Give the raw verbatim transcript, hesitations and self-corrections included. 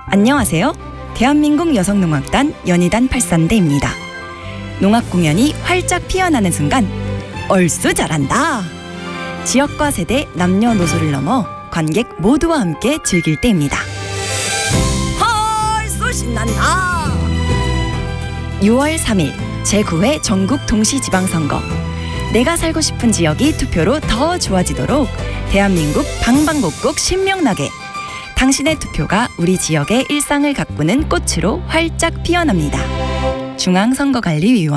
안녕하세요. 대한민국 여성농악단 연희단 팔산대입니다. 농악 공연이 활짝 피어나는 순간 얼쑤 잘한다. 지역과 세대, 남녀노소를 넘어 관객 모두와 함께 즐길 때입니다. 헐쑤 신난다. 유월 삼일 제구 회 전국 동시지방선거. 내가 살고 싶은 지역이 투표로 더 좋아지도록 대한민국 방방곡곡 신명나게 당신의 투표가 우리 지역의 일상을 가꾸는 꽃으로 활짝 피어납니다. 중앙선거관리위원